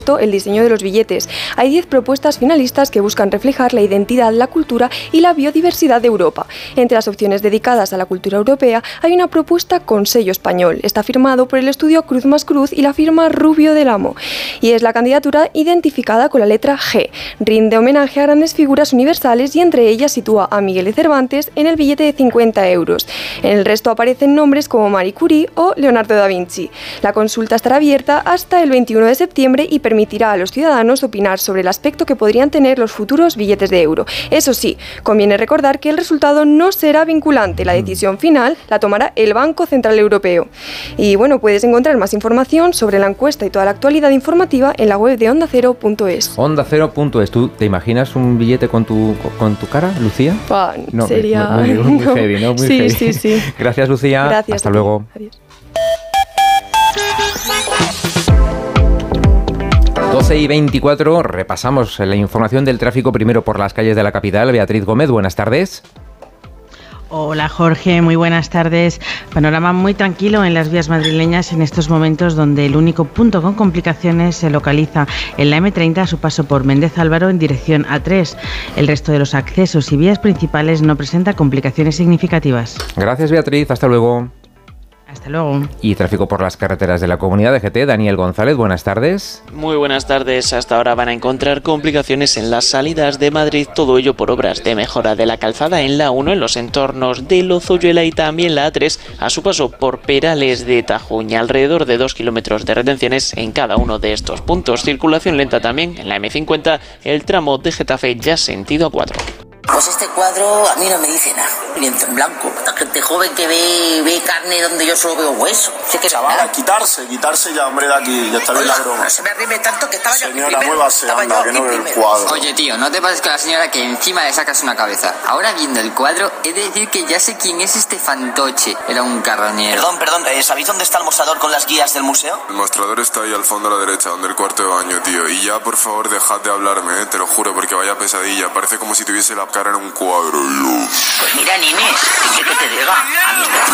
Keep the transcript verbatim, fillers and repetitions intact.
el diseño de los billetes. Hay diez propuestas finalistas que buscan reflejar la identidad, la cultura y la biodiversidad de Europa. Entre las opciones dedicadas a la cultura europea hay una propuesta con sello español. Está firmado por el estudio Cruz más Cruz y la firma Rubio del Amo. Y es la candidatura identificada con la letra G. Rinde homenaje a grandes figuras universales y entre ellas sitúa a Miguel de Cervantes en el billete de cincuenta euros. En el resto aparecen nombres como Marie Curie o Leonardo da Vinci. La consulta estará abierta hasta el veintiuno de septiembre y permitirá a los ciudadanos opinar sobre el aspecto que podrían tener los futuros billetes de euro. Eso sí, conviene recordar que el resultado no será vinculante. La decisión final la tomará el Banco Central Europeo. Y bueno, puedes encontrar más información sobre la encuesta y toda la actualidad informativa en la web de onda cero punto es. onda cero punto es. ¿Tú te imaginas un billete con tu, con tu cara, Lucía? Bah, no, sería... Muy, muy, muy no. heavy, ¿no? Muy sí, heavy. sí, sí. Gracias, Lucía. Gracias. Hasta luego. Adiós. doce y veinticuatro, repasamos la información del tráfico primero por las calles de la capital. Beatriz Gómez, buenas tardes. Hola Jorge, muy buenas tardes. Panorama muy tranquilo en las vías madrileñas en estos momentos, donde el único punto con complicaciones se localiza en la eme treinta a su paso por Méndez Álvaro en dirección a tres. El resto de los accesos y vías principales no presenta complicaciones significativas. Gracias, Beatriz, hasta luego. Hasta luego. Y tráfico por las carreteras de la Comunidad de G T. Daniel González, buenas tardes. Muy buenas tardes. Hasta ahora van a encontrar complicaciones en las salidas de Madrid, todo ello por obras de mejora de la calzada en la uno, en los entornos de Lozoyuela y también la a tres, a su paso por Perales de Tajuña, alrededor de dos kilómetros de retenciones en cada uno de estos puntos. Circulación lenta también en la eme cincuenta, el tramo de Getafe ya sentido a cuatro. Pues este cuadro a mí no me dice nada. Lienzo en blanco. Esta gente joven que ve, ve carne donde yo solo veo hueso. Sé que chaval, a quitarse, quitarse ya, hombre, de aquí. Ya está bien la broma. No se me arrime tanto que estaba señora, yo aquí primero. Muévase, anda, que no veo el cuadro. Oye, tío, no te pases con la señora que encima le sacas una cabeza. Ahora viendo el cuadro, he de decir que ya sé quién es este fantoche. Era un carroñero. Perdón, perdón, eh, ¿sabéis dónde está el mostrador con las guías del museo? El mostrador está ahí al fondo a la derecha, donde el cuarto de baño, tío. Y ya, por favor, dejad de hablarme, eh, te lo juro, porque vaya pesadilla. Parece como si tuviese la cara en un cuadro. Pues mira, Nines, ¿qué que te diga? A mí